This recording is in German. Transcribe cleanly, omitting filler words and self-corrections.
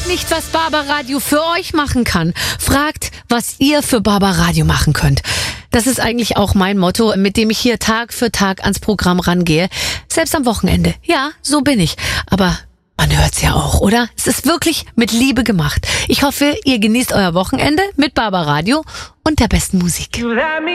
Fragt nicht, was Barbaradio für euch machen kann. Fragt, was ihr für Barbaradio machen könnt. Das ist eigentlich auch mein Motto, mit dem ich hier Tag für Tag ans Programm rangehe. Selbst am Wochenende. Ja, so bin ich. Aber man hört's ja auch, oder? Es ist wirklich mit Liebe gemacht. Ich hoffe, ihr genießt euer Wochenende mit Barbaradio und der besten Musik.